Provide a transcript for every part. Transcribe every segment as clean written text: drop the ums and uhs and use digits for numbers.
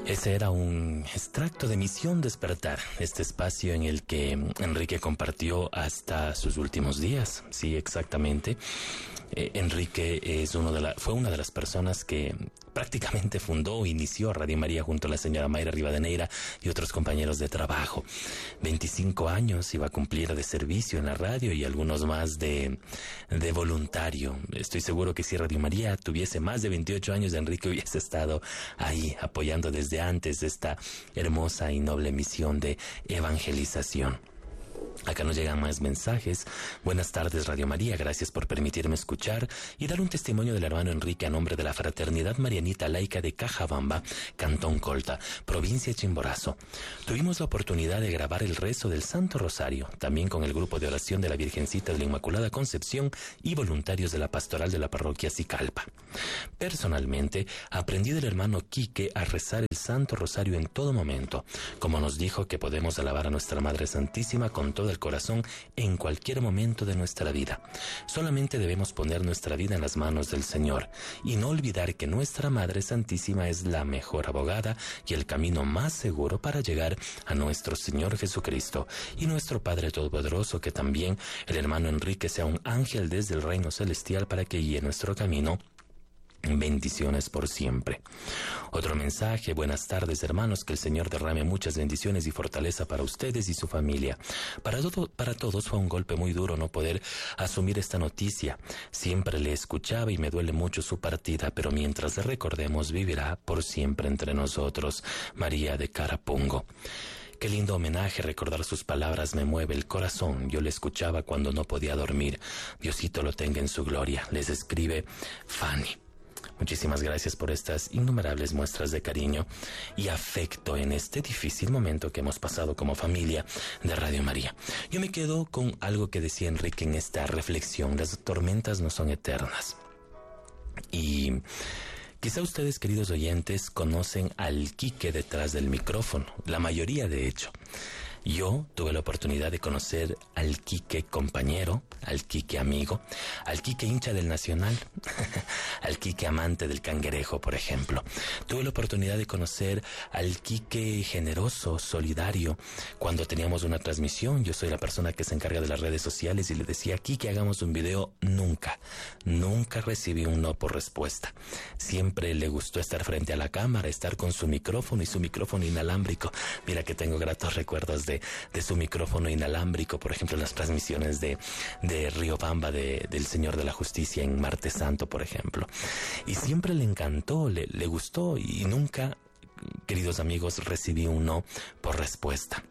Ese era un extracto de Misión Despertar, este espacio en el que Enrique compartió hasta sus últimos días. Sí, exactamente. Enrique fue una de las personas que prácticamente fundó e inició Radio María junto a la señora Mayra Rivadeneira y otros compañeros de trabajo. 25 años iba a cumplir de servicio en la radio y algunos más de voluntario. Estoy seguro que si Radio María tuviese más de 28 años, Enrique hubiese estado ahí apoyando desde antes esta hermosa y noble misión de evangelización. Acá nos llegan más mensajes. Buenas tardes, Radio María. Gracias por permitirme escuchar y dar un testimonio del hermano Enrique a nombre de la Fraternidad Marianita Laica de Cajabamba, Cantón Colta, provincia de Chimborazo. Tuvimos la oportunidad de grabar el rezo del Santo Rosario, también con el grupo de oración de la Virgencita de la Inmaculada Concepción y voluntarios de la pastoral de la parroquia Sicalpa. Personalmente, aprendí del hermano Quique a rezar el Santo Rosario en todo momento, como nos dijo que podemos alabar a nuestra Madre Santísima con todo el corazón en cualquier momento de nuestra vida. Solamente debemos poner nuestra vida en las manos del Señor y no olvidar que nuestra Madre Santísima es la mejor abogada y el camino más seguro para llegar a nuestro Señor Jesucristo, y nuestro Padre Todopoderoso, que también el hermano Enrique sea un ángel desde el reino celestial para que guíe nuestro camino. Bendiciones por siempre. Otro mensaje: buenas tardes, hermanos, que el Señor derrame muchas bendiciones y fortaleza para ustedes y su familia. Para todos fue un golpe muy duro no poder asumir esta noticia. Siempre le escuchaba y me duele mucho su partida, pero mientras le recordemos, vivirá por siempre entre nosotros. María de Carapungo. Qué lindo homenaje, recordar sus palabras me mueve el corazón. Yo le escuchaba cuando no podía dormir. Diosito lo tenga en su gloria. Les escribe Fanny. Muchísimas gracias por estas innumerables muestras de cariño y afecto en este difícil momento que hemos pasado como familia de Radio María. Yo me quedo con algo que decía Enrique en esta reflexión: las tormentas no son eternas. Y quizá ustedes, queridos oyentes, conocen al Quique detrás del micrófono, la mayoría de hecho. Yo tuve la oportunidad de conocer al Quique compañero, al Quique amigo, al Quique hincha del Nacional, al Quique amante del cangrejo, por ejemplo. Tuve la oportunidad de conocer al Quique generoso, solidario. Cuando teníamos una transmisión, yo soy la persona que se encarga de las redes sociales y le decía: Quique, hagamos un video. Nunca recibí un no por respuesta. Siempre le gustó estar frente a la cámara, estar con su micrófono y su micrófono inalámbrico. Mira que tengo gratos recuerdos de su micrófono inalámbrico, por ejemplo, en las transmisiones de Riobamba del Señor de la Justicia en Martes Santo, por ejemplo. Y siempre le encantó, le gustó, y nunca, queridos amigos, recibí un no por respuesta.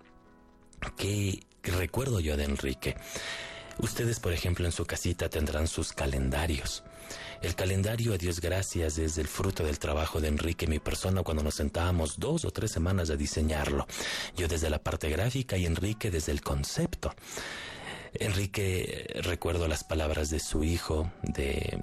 ¿Qué recuerdo yo de Enrique? Ustedes, por ejemplo, en su casita tendrán sus calendarios. El calendario, a Dios gracias, es el fruto del trabajo de Enrique y mi persona cuando nos sentábamos 2 o 3 semanas a diseñarlo. Yo desde la parte gráfica y Enrique desde el concepto. Enrique, recuerdo las palabras de su hijo, de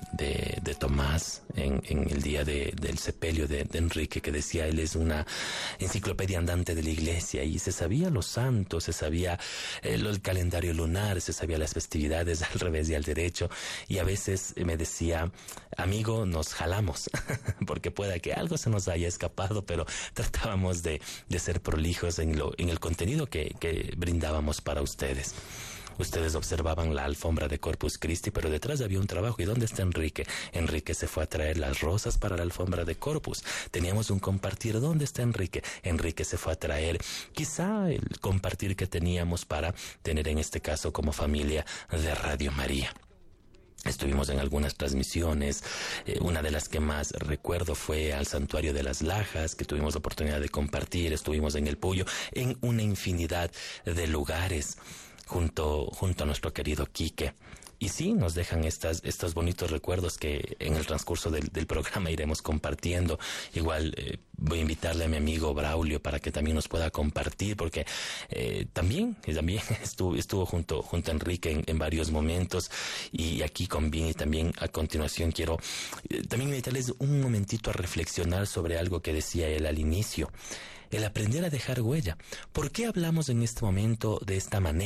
Tomás, en el día del sepelio de Enrique, que decía: él es una enciclopedia andante de la iglesia, y se sabía los santos, se sabía el calendario lunar, se sabía las festividades al revés y al derecho, y a veces me decía: amigo, nos jalamos, porque pueda que algo se nos haya escapado, pero tratábamos de ser prolijos en el contenido que brindábamos para ustedes. Ustedes observaban la alfombra de Corpus Christi, pero detrás había un trabajo. ¿Y dónde está Enrique? Enrique se fue a traer las rosas para la alfombra de Corpus. Teníamos un compartir. ¿Dónde está Enrique? Enrique se fue a traer quizá el compartir que teníamos para tener en este caso como familia de Radio María. Estuvimos en algunas transmisiones. Una de las que más recuerdo fue al Santuario de las Lajas, que tuvimos la oportunidad de compartir. Estuvimos en El Puyo, en una infinidad de lugares, junto a nuestro querido Quique. Y sí, nos dejan estos bonitos recuerdos que en el transcurso del programa iremos compartiendo. Igual voy a invitarle a mi amigo Braulio para que también nos pueda compartir, porque también estuvo junto a Enrique en varios momentos. Y aquí con Vini también a continuación quiero también invitarles un momentito a reflexionar sobre algo que decía él al inicio: el aprender a dejar huella. ¿Por qué hablamos en este momento de esta manera?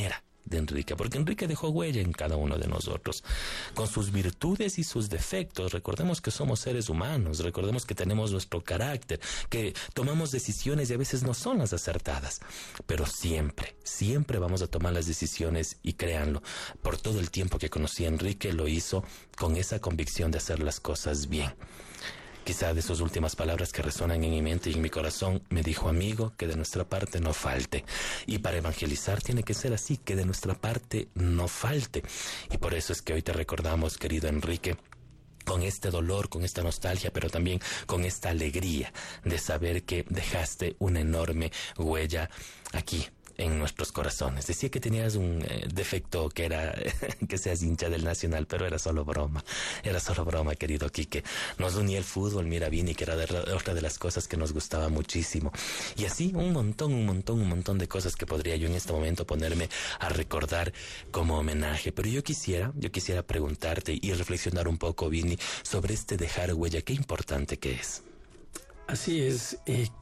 de Enrique, porque Enrique dejó huella en cada uno de nosotros, con sus virtudes y sus defectos. Recordemos que somos seres humanos, recordemos que tenemos nuestro carácter, que tomamos decisiones y a veces no son las acertadas, pero siempre, siempre vamos a tomar las decisiones, y créanlo, por todo el tiempo que conocí a Enrique, lo hizo con esa convicción de hacer las cosas bien. Quizá de sus últimas palabras que resonan en mi mente y en mi corazón, me dijo: amigo, que de nuestra parte no falte. Y para evangelizar tiene que ser así, que de nuestra parte no falte. Y por eso es que hoy te recordamos, querido Enrique, con este dolor, con esta nostalgia, pero también con esta alegría de saber que dejaste una enorme huella aquí en nuestros corazones. Decía que tenías un defecto que era que seas hincha del Nacional, pero era solo broma, querido Quique. Nos unía el fútbol, mira, Vini, que era otra de las cosas que nos gustaba muchísimo. Y así un montón de cosas que podría yo en este momento ponerme a recordar como homenaje. Pero yo quisiera preguntarte y reflexionar un poco, Vini, sobre este dejar huella, qué importante que es. Así es,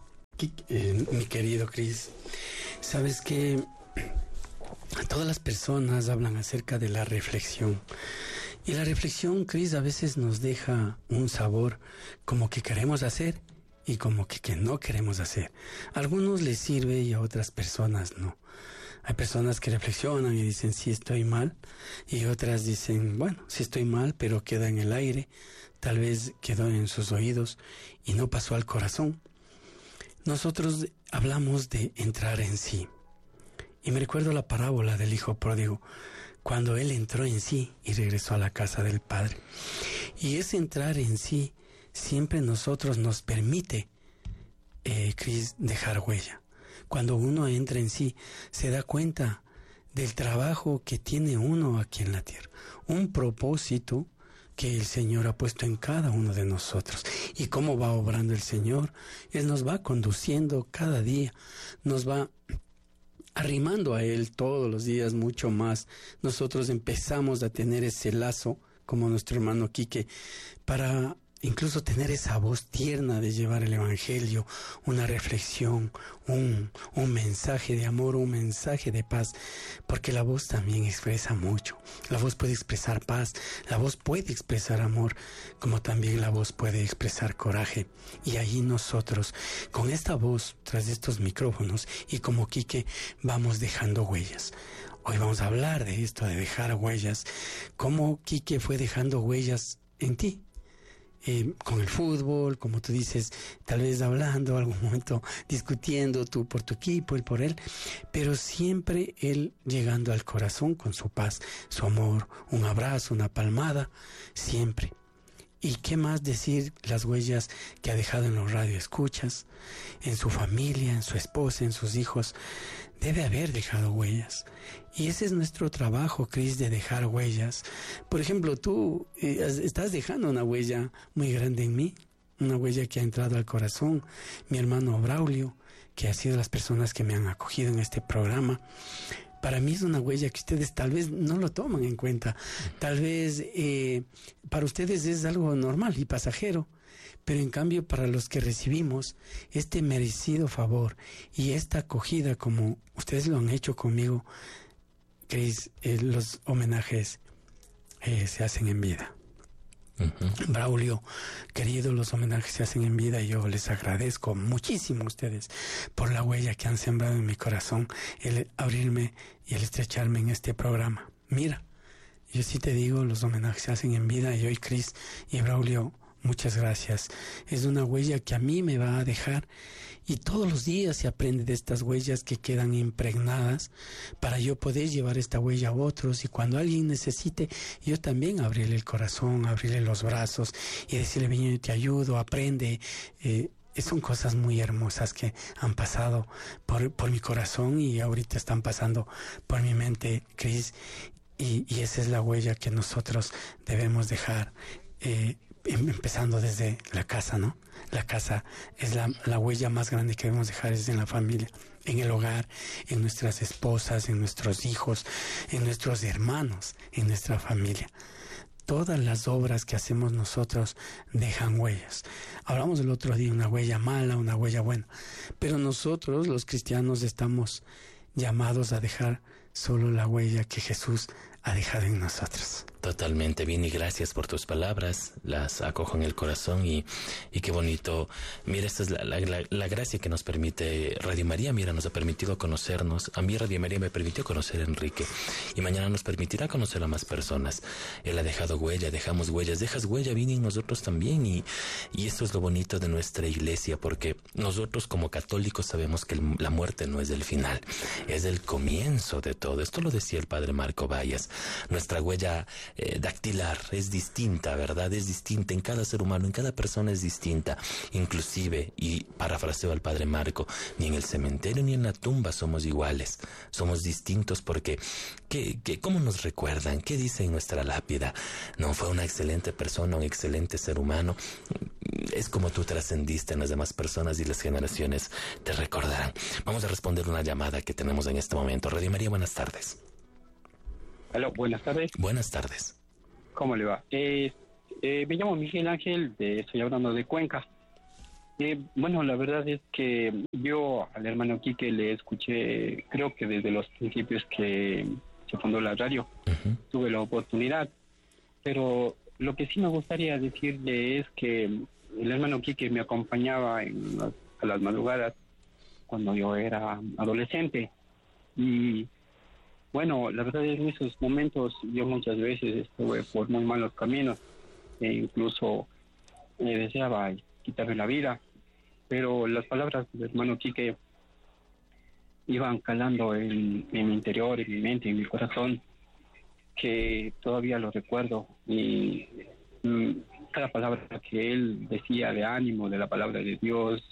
mi querido Cris. Sabes que todas las personas hablan acerca de la reflexión. Y la reflexión, Cris, a veces nos deja un sabor como que queremos hacer y como que no queremos hacer. A algunos les sirve y a otras personas no. Hay personas que reflexionan y dicen sí estoy mal, y otras dicen bueno, sí estoy mal, pero queda en el aire, tal vez quedó en sus oídos y no pasó al corazón. Nosotros hablamos de entrar en sí. Y me recuerdo la parábola del hijo pródigo, cuando él entró en sí y regresó a la casa del Padre. Y ese entrar en sí siempre nosotros nos permite, Cris, dejar huella. Cuando uno entra en sí, se da cuenta del trabajo que tiene uno aquí en la tierra. Un propósito que el Señor ha puesto en cada uno de nosotros. ¿Y cómo va obrando el Señor? Él nos va conduciendo cada día, nos va arrimando a Él todos los días mucho más. Nosotros empezamos a tener ese lazo, como nuestro hermano Quique, para incluso tener esa voz tierna de llevar el Evangelio, una reflexión, un mensaje de amor, un mensaje de paz, porque la voz también expresa mucho. La voz puede expresar paz, la voz puede expresar amor, como también la voz puede expresar coraje. Y ahí nosotros, con esta voz, tras estos micrófonos, y como Quique, vamos dejando huellas. Hoy vamos a hablar de esto, de dejar huellas, cómo Quique fue dejando huellas en ti. Con el fútbol, como tú dices, tal vez hablando, algún momento discutiendo, tú por tu equipo, él por él, pero siempre él llegando al corazón con su paz, su amor, un abrazo, una palmada, siempre. ¿Y qué más decir las huellas que ha dejado en los radioescuchas, en su familia, en su esposa, en sus hijos? Debe haber dejado huellas. Y ese es nuestro trabajo, Cris, de dejar huellas. Por ejemplo, tú estás dejando una huella muy grande en mí, una huella que ha entrado al corazón. Mi hermano Braulio, que ha sido las personas que me han acogido en este programa. Para mí es una huella que ustedes tal vez no lo toman en cuenta. Tal vez para ustedes es algo normal y pasajero. Pero en cambio para los que recibimos este merecido favor y esta acogida como ustedes lo han hecho conmigo, Cris, los homenajes se hacen en vida. Braulio, querido, los homenajes se hacen en vida y yo les agradezco muchísimo a ustedes por la huella que han sembrado en mi corazón, el abrirme y el estrecharme en este programa. Mira, yo sí te digo, los homenajes se hacen en vida y hoy Cris y Braulio, muchas gracias. Es una huella que a mí me va a dejar y todos los días se aprende de estas huellas que quedan impregnadas para yo poder llevar esta huella a otros y cuando alguien necesite, yo también abrirle el corazón, abrirle los brazos y decirle, ven, yo te ayudo, aprende. Son cosas muy hermosas que han pasado por mi corazón y ahorita están pasando por mi mente, Cris, y esa es la huella que nosotros debemos dejar, empezando desde la casa, ¿no? La casa es la huella más grande que debemos dejar, es en la familia, en el hogar, en nuestras esposas, en nuestros hijos, en nuestros hermanos, en nuestra familia. Todas las obras que hacemos nosotros dejan huellas. Hablamos el otro día, una huella mala, una huella buena, pero nosotros los cristianos estamos llamados a dejar solo la huella que Jesús ha dejado en nosotros. Totalmente, Vini, gracias por tus palabras, las acojo en el corazón y qué bonito. Mira, esta es la gracia que nos permite Radio María. Mira, nos ha permitido conocernos. A mí Radio María me permitió conocer a Enrique y mañana nos permitirá conocer a más personas. Él ha dejado huella, dejamos huellas, dejas huella, Vini, en nosotros también y esto es lo bonito de nuestra iglesia, porque nosotros como católicos sabemos que la muerte no es el final, es el comienzo de todo. Esto lo decía el padre Marco Vallas. Nuestra huella dactilar es distinta, ¿verdad? Es distinta en cada ser humano, en cada persona es distinta. Inclusive, y parafraseo al padre Marco, ni en el cementerio ni en la tumba somos iguales. Somos distintos porque, ¿cómo nos recuerdan? ¿Qué dice en nuestra lápida? No, fue una excelente persona, un excelente ser humano. Es como tú trascendiste en las demás personas y las generaciones te recordarán. Vamos a responder una llamada que tenemos en este momento. Radio María, buenas tardes. Hola, buenas tardes. Buenas tardes. ¿Cómo le va? Me llamo Miguel Ángel, estoy hablando de Cuenca. Bueno, la verdad es que yo al hermano Quique le escuché, creo que desde los principios que se fundó la radio, tuve la oportunidad. Pero lo que sí me gustaría decirle es que el hermano Quique me acompañaba a las madrugadas cuando yo era adolescente. Y bueno, la verdad es que en esos momentos yo muchas veces estuve por muy malos caminos e incluso deseaba quitarme la vida, pero las palabras del hermano Quique iban calando en mi interior, en mi mente, en mi corazón, que todavía lo recuerdo y cada palabra que él decía de ánimo, de la palabra de Dios,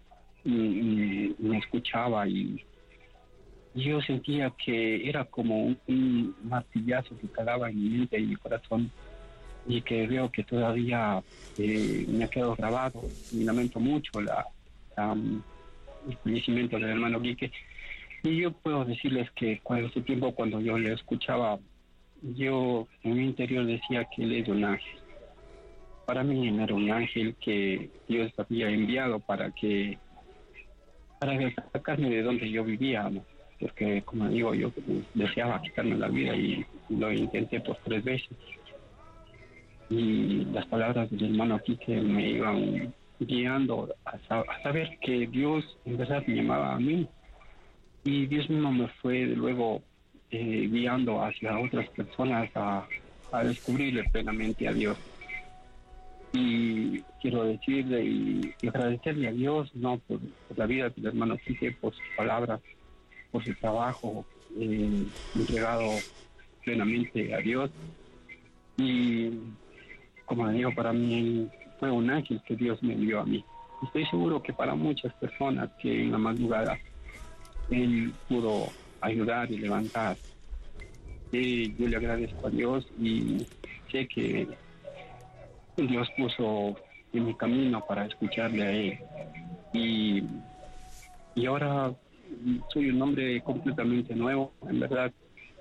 me escuchaba y yo sentía que era como un martillazo que calaba en mi mente y mi corazón y que veo que todavía me ha quedado grabado y lamento mucho el fallecimiento del hermano Quique. Y yo puedo decirles que ese tiempo cuando yo le escuchaba, yo en mi interior decía que él es un ángel. Para mí era un ángel que Dios había enviado para sacarme de donde yo vivía, ¿no? Porque, como digo, yo deseaba quitarme la vida y lo intenté por 3 veces. Y las palabras del hermano aquí que me iban guiando a saber que Dios en verdad me llamaba a mí. Y Dios mismo me fue luego guiando hacia otras personas a descubrirle plenamente a Dios. Y quiero decirle y agradecerle a Dios, ¿no? por la vida del hermano Quique, por sus palabras, por su trabajo entregado plenamente a Dios. Y como le digo, para mí fue un ángel que Dios me envió a mí. Estoy seguro que para muchas personas que en la madrugada él pudo ayudar y levantar. Yo le agradezco a Dios y sé que Dios puso en mi camino para escucharle a él. Y ahora soy un hombre completamente nuevo, en verdad.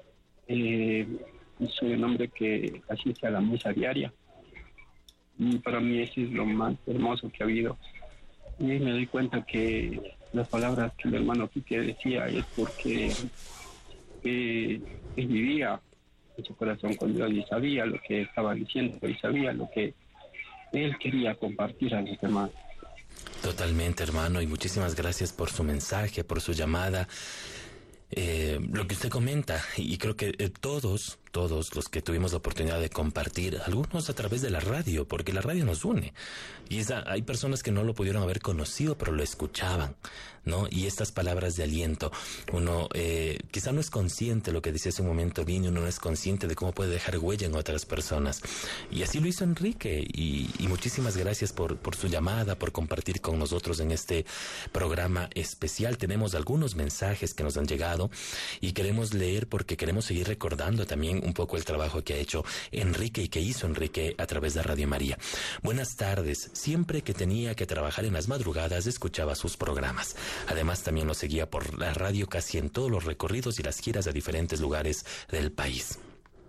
Soy un hombre que asiste a la misa diaria. Y para mí eso es lo más hermoso que ha habido. Y me doy cuenta que las palabras que el hermano Quique decía es porque él vivía en su corazón con Dios y sabía lo que estaba diciendo y sabía lo que él quería compartir a los demás. Totalmente, hermano, y muchísimas gracias por su mensaje, por su llamada. Lo que usted comenta, y creo que todos los que tuvimos la oportunidad de compartir, algunos a través de la radio, porque la radio nos une, y hay personas que no lo pudieron haber conocido, pero lo escuchaban, ¿no? Y estas palabras de aliento, uno quizá no es consciente, lo que decía hace un momento Vini, uno no es consciente de cómo puede dejar huella en otras personas, y así lo hizo Enrique, y muchísimas gracias por su llamada, por compartir con nosotros en este programa especial. Tenemos algunos mensajes que nos han llegado y queremos leer porque queremos seguir recordando también un poco el trabajo que ha hecho Enrique y que hizo Enrique a través de Radio María. Buenas tardes. Siempre que tenía que trabajar en las madrugadas escuchaba sus programas. Además también lo seguía por la radio casi en todos los recorridos y las giras a diferentes lugares del país.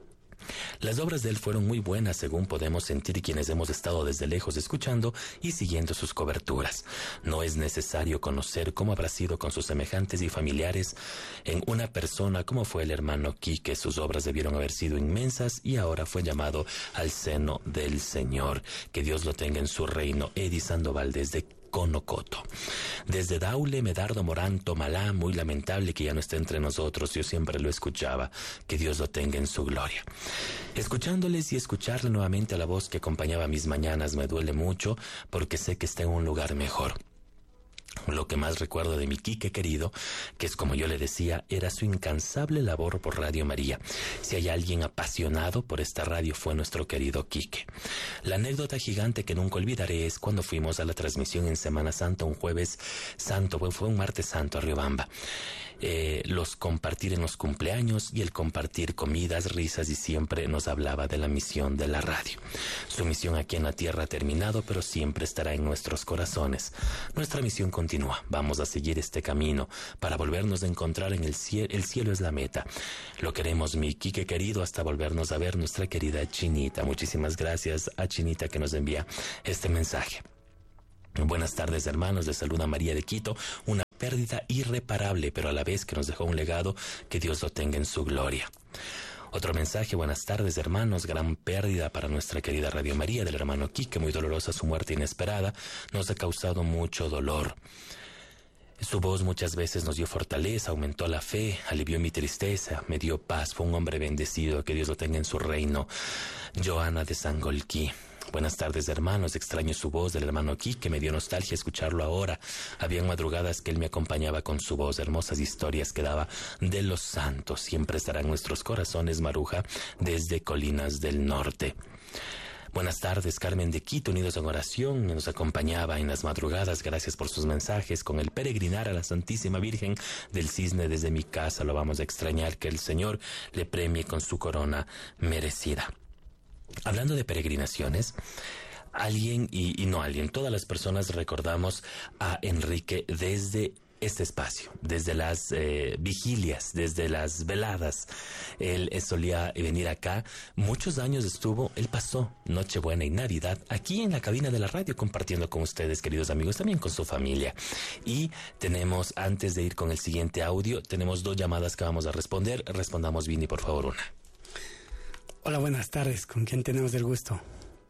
Las obras de él fueron muy buenas, según podemos sentir quienes hemos estado desde lejos escuchando y siguiendo sus coberturas. No es necesario conocer cómo habrá sido con sus semejantes y familiares en una persona como fue el hermano Quique. Sus obras debieron haber sido inmensas y ahora fue llamado al seno del Señor. Que Dios lo tenga en su reino. Eddie Sandoval desde Conocoto. Desde Daule, Medardo Morán, Tomalá, muy lamentable que ya no esté entre nosotros, yo siempre lo escuchaba, que Dios lo tenga en su gloria. Escuchándoles y escucharle nuevamente a la voz que acompañaba mis mañanas me duele mucho porque sé que está en un lugar mejor. Lo que más recuerdo de mi Quique querido, que es como yo le decía, era su incansable labor por Radio María. Si hay alguien apasionado por esta radio fue nuestro querido Quique. La anécdota gigante que nunca olvidaré es cuando fuimos a la transmisión en Semana Santa, un jueves santo, fue un martes santo a Riobamba. Los compartir en los cumpleaños y el compartir comidas, risas y siempre nos hablaba de la misión de la radio. Su misión aquí en la tierra ha terminado, pero siempre estará en nuestros corazones. Nuestra misión continúa. Vamos a seguir este camino para volvernos a encontrar en el cielo. El cielo es la meta. Lo queremos, mi Quique querido, hasta volvernos a ver, nuestra querida Chinita. Muchísimas gracias a Chinita que nos envía este mensaje. Buenas tardes, hermanos, les saluda María de Quito. Una pérdida irreparable, pero a la vez que nos dejó un legado, que Dios lo tenga en su gloria. Otro mensaje: buenas tardes, hermanos, gran pérdida para nuestra querida Radio María, del hermano Quique, muy dolorosa su muerte inesperada, nos ha causado mucho dolor. Su voz muchas veces nos dio fortaleza, aumentó la fe, alivió mi tristeza, me dio paz, fue un hombre bendecido, que Dios lo tenga en su reino. Joana de Sangolquí. Buenas tardes, hermanos, extraño su voz del hermano Quique, me dio nostalgia escucharlo ahora. Habían madrugadas que él me acompañaba con su voz, hermosas historias que daba de los santos. Siempre estará en nuestros corazones, Maruja, desde Colinas del Norte. Buenas tardes, Carmen de Quito, unidos en oración, nos acompañaba en las madrugadas, gracias por sus mensajes. Con el peregrinar a la Santísima Virgen del Cisne desde mi casa, lo vamos a extrañar, que el Señor le premie con su corona merecida. Hablando de peregrinaciones, todas las personas recordamos a Enrique desde este espacio, desde las vigilias, desde las veladas. Él solía venir acá, muchos años estuvo, él pasó Nochebuena y Navidad aquí en la cabina de la radio compartiendo con ustedes, queridos amigos, también con su familia. Y tenemos, antes de ir con el siguiente audio, tenemos 2 llamadas que vamos a responder. Respondamos, Vini, por favor, una. Hola, buenas tardes. ¿Con quién tenemos el gusto?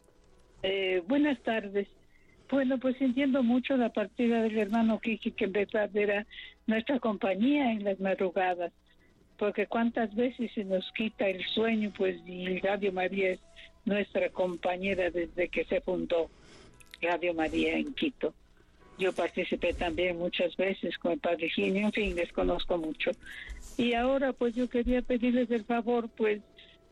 Buenas tardes. Bueno, pues entiendo mucho la partida del hermano Quique, que en verdad era nuestra compañía en las madrugadas, porque cuántas veces se nos quita el sueño, pues, y Radio María es nuestra compañera desde que se fundó Radio María en Quito. Yo participé también muchas veces con el padre Ginio, en fin, les conozco mucho. Y ahora, pues, yo quería pedirles el favor, pues,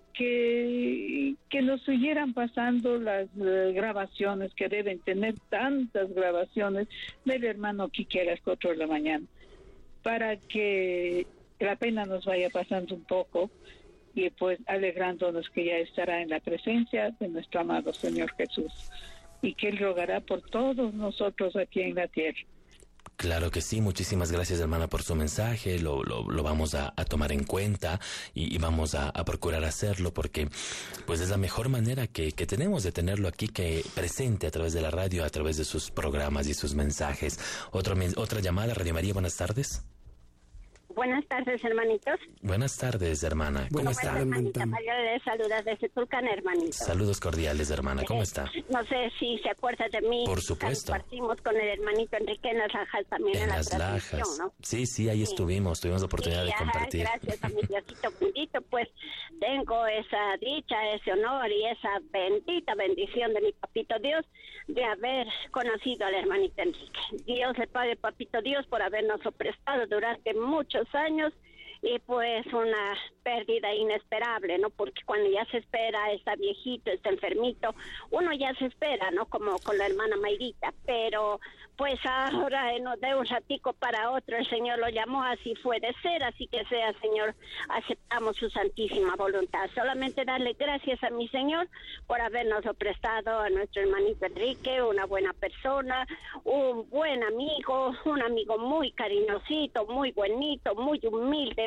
que nos siguieran pasando las grabaciones, que deben tener tantas grabaciones del hermano Quique a las 4 de la mañana, para que la pena nos vaya pasando un poco y pues alegrándonos que ya estará en la presencia de nuestro amado Señor Jesús y que Él rogará por todos nosotros aquí en la tierra. Claro que sí, muchísimas gracias, hermana, por su mensaje, lo vamos a tomar en cuenta y vamos a procurar hacerlo, porque pues es la mejor manera que tenemos de tenerlo aquí, que presente a través de la radio, a través de sus programas y sus mensajes. Otra llamada, Radio María, buenas tardes. Buenas tardes, hermanitos. Buenas tardes, hermana. ¿Cómo está? Hermanita María le saluda desde Tulcán, hermanito. Saludos cordiales, hermana. ¿Cómo está? No sé si se acuerda de mí. Por supuesto. Compartimos con el hermanito Enrique en las Lajas también. En las Lajas, ¿no? Sí, ahí estuvimos. Tuvimos la oportunidad de compartir. Gracias a mi Diosito bendito, pues tengo esa dicha, ese honor y esa bendita bendición de mi papito Dios de haber conocido al hermanito Enrique. Dios le pague, papito Dios, por habernos prestado durante muchos años, y pues una pérdida inesperable, ¿no? Porque cuando ya se espera, está viejito, está enfermito, uno ya se espera, ¿no? Como con la hermana Mayrita, pero pues ahora de un ratico para otro el Señor lo llamó, así fue de ser, así que sea, Señor, aceptamos su santísima voluntad. Solamente darle gracias a mi Señor por habernos prestado a nuestro hermanito Enrique, una buena persona, un buen amigo, un amigo muy cariñosito, muy buenito, muy humilde,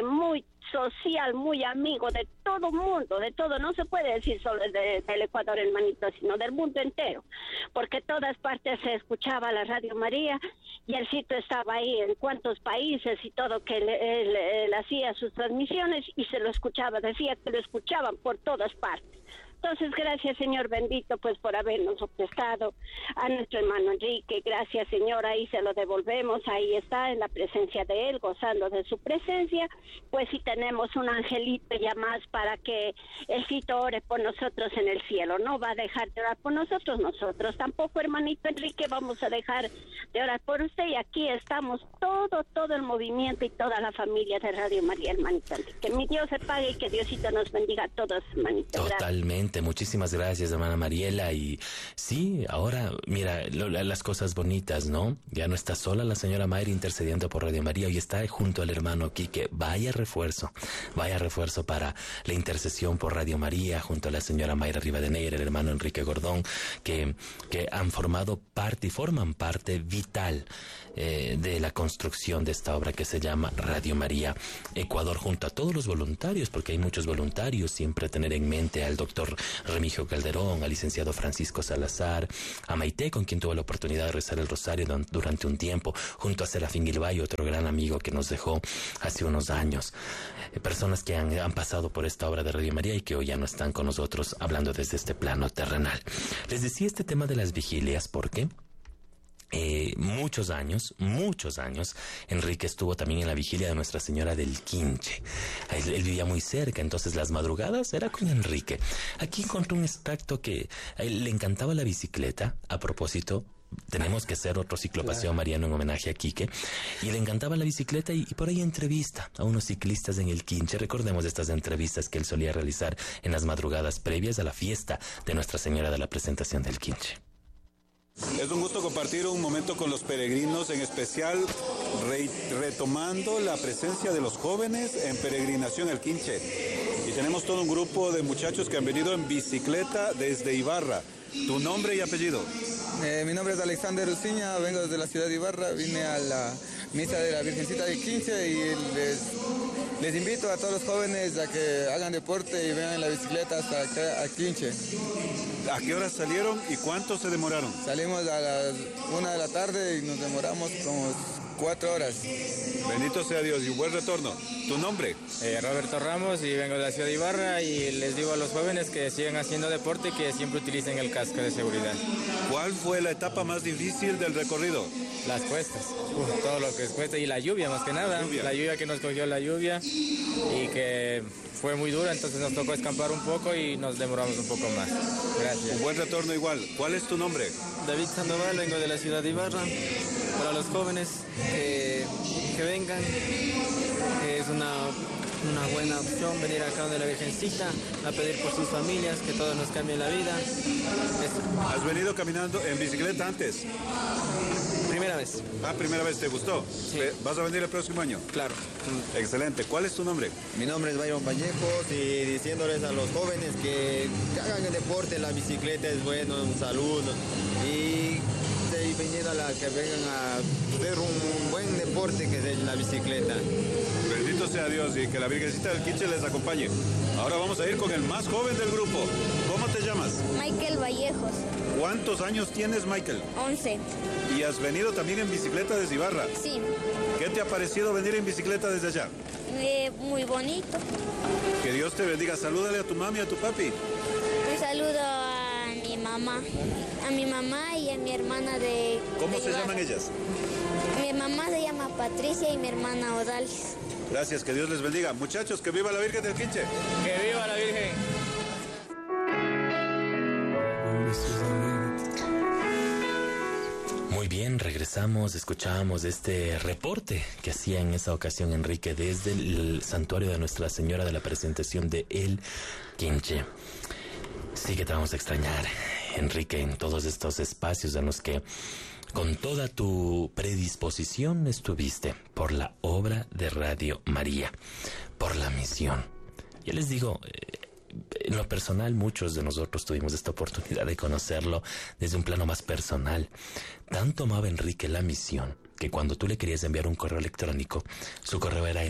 muy social, muy amigo de todo mundo, de todo, no se puede decir solo del Ecuador, hermanito, sino del mundo entero, porque todas partes se escuchaba la Radio María y el sitio estaba ahí en cuantos países y todo, que él hacía sus transmisiones y se lo escuchaba, decía que lo escuchaban por todas partes. Entonces, gracias, Señor bendito, pues por habernos prestado a nuestro hermano Enrique. Gracias, Señor, ahí se lo devolvemos, ahí está, en la presencia de él, gozando de su presencia. Pues si tenemos un angelito ya más para que élcito ore por nosotros en el cielo. No va a dejar de orar por nosotros tampoco, hermanito Enrique, vamos a dejar de orar por usted. Y aquí estamos todo el movimiento y toda la familia de Radio María, hermanito Enrique. Que mi Dios se pague y que Diosito nos bendiga a todos, hermanito. Totalmente. Muchísimas gracias, hermana Mariela. Y sí, ahora, mira, las cosas bonitas, ¿no? Ya no está sola la señora Mayra intercediendo por Radio María, hoy está junto al hermano Quique. Vaya refuerzo para la intercesión por Radio María, junto a la señora Mayra Rivadeneira, el hermano Enrique Gordón, que han formado parte y forman parte vital de la construcción de esta obra que se llama Radio María Ecuador, junto a todos los voluntarios, porque hay muchos voluntarios. Siempre tener en mente al doctor Remigio Calderón, al licenciado Francisco Salazar, a Maite, con quien tuve la oportunidad de rezar el rosario durante un tiempo, junto a Serafín Gilbay, otro gran amigo que nos dejó hace unos años. Personas que han pasado por esta obra de Radio María y que hoy ya no están con nosotros hablando desde este plano terrenal. Les decía este tema de las vigilias porque muchos años, Enrique estuvo también en la vigilia de Nuestra Señora del Quinche. Él vivía muy cerca, entonces las madrugadas era con Enrique. Aquí encontré un extracto que a él le encantaba la bicicleta. A propósito, tenemos que hacer otro ciclopaseo mariano en homenaje a Quique. Y le encantaba la bicicleta y por ahí entrevista a unos ciclistas en el Quinche. Recordemos estas entrevistas que él solía realizar en las madrugadas previas a la fiesta de Nuestra Señora de la Presentación del Quinche. Es un gusto compartir un momento con los peregrinos, en especial retomando la presencia de los jóvenes en peregrinación al Quinche. Y tenemos todo un grupo de muchachos que han venido en bicicleta desde Ibarra. ¿Tu nombre y apellido? Mi nombre es Alexander Uciña, vengo desde la ciudad de Ibarra, vine a la misa de la Virgencita del Quinche y les invito a todos los jóvenes a que hagan deporte y vengan en la bicicleta hasta acá, a Quinche. ¿A qué horas salieron y cuánto se demoraron? Salimos a las 1 de la tarde y nos demoramos como 4 horas. Bendito sea Dios y un buen retorno. ¿Tu nombre? Roberto Ramos, y vengo de la ciudad de Ibarra, y les digo a los jóvenes que sigan haciendo deporte y que siempre utilicen el casco de seguridad. ¿Cuál fue la etapa más difícil del recorrido? Las cuestas, todo lo que es cuesta, y la lluvia más que nada, la lluvia que nos cogió la lluvia y que fue muy dura, entonces nos tocó escampar un poco y nos demoramos un poco más. Gracias. Un buen retorno igual. ¿Cuál es tu nombre? David Sandoval, vengo de la ciudad de Ibarra. Para los jóvenes que vengan, es una buena opción venir acá donde la Virgencita a pedir por sus familias, que todo nos cambie la vida. ¿Has venido caminando en bicicleta antes? Primera vez. Primera vez, ¿te gustó? Sí. ¿Vas a venir el próximo año? Claro. Excelente. ¿Cuál es tu nombre? Mi nombre es Byron Pallejos, y diciéndoles a los jóvenes que hagan el deporte, la bicicleta es bueno, salud, y viniendo que vengan a hacer un buen deporte que es la bicicleta. Bendito sea Dios y que la Virgencita del Quinche les acompañe. Ahora vamos a ir con el más joven del grupo. ¿Cómo te llamas? Michael Vallejos. ¿Cuántos años tienes, Michael? 11. ¿Y has venido también en bicicleta desde Ibarra? Sí. ¿Qué te ha parecido venir en bicicleta desde allá? Muy bonito. Que Dios te bendiga. Salúdale a tu mami y a tu papi. Un saludo a mi mamá y a mi hermana de... ¿Cómo se llaman ellas? Mi mamá se llama Patricia y mi hermana Odalis. Gracias, que Dios les bendiga. Muchachos, que viva la Virgen del Quinche. ¡Que viva la Virgen! Muy bien, regresamos, escuchábamos este reporte que hacía en esa ocasión Enrique desde el santuario de Nuestra Señora de la Presentación de El Quinche. Sí que te vamos a extrañar, Enrique, en todos estos espacios en los que con toda tu predisposición estuviste por la obra de Radio María, por la misión. Yo les digo, en lo personal, muchos de nosotros tuvimos esta oportunidad de conocerlo desde un plano más personal. Tanto amaba Enrique la misión que cuando tú le querías enviar un correo electrónico, su correo era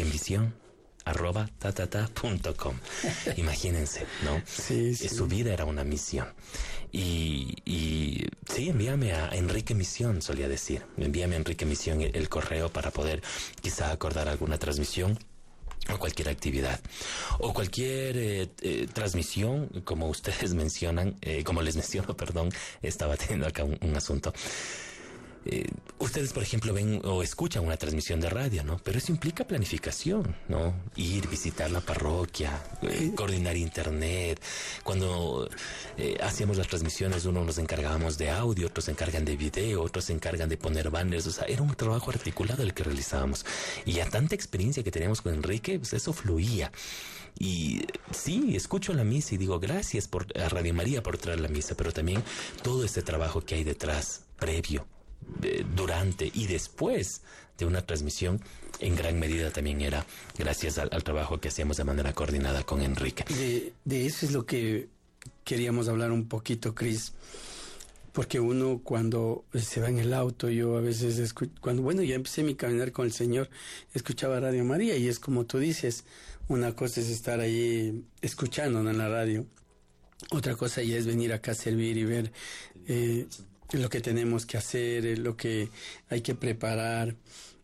enriquemisión@com. Imagínense, ¿no? Sí, sí. Su vida era una misión. Y sí, envíame a Enrique Misión, solía decir. Envíame a Enrique Misión el correo para poder quizá acordar alguna transmisión o cualquier actividad o cualquier transmisión, como ustedes mencionan, como les menciono, perdón, estaba teniendo acá un asunto. Ustedes, por ejemplo, ven o escuchan una transmisión de radio, ¿no? Pero eso implica planificación, ¿no? Ir, visitar la parroquia, coordinar internet. Cuando hacíamos las transmisiones, uno nos encargábamos de audio, otros se encargan de video, otros se encargan de poner banners. O sea, era un trabajo articulado el que realizábamos. Y a tanta experiencia que teníamos con Enrique, pues eso fluía. Y sí, escucho la misa y digo gracias a Radio María por traer la misa, pero también todo este trabajo que hay detrás, previo, durante y después de una transmisión, en gran medida también era gracias al trabajo que hacíamos de manera coordinada con Enrique. De eso es lo que queríamos hablar un poquito, Cris, porque uno cuando se va en el auto, yo a veces cuando ya empecé mi caminar con el Señor, escuchaba Radio María y es como tú dices, una cosa es estar ahí escuchando en la radio, otra cosa ya es venir acá a servir y ver lo que tenemos que hacer, lo que hay que preparar.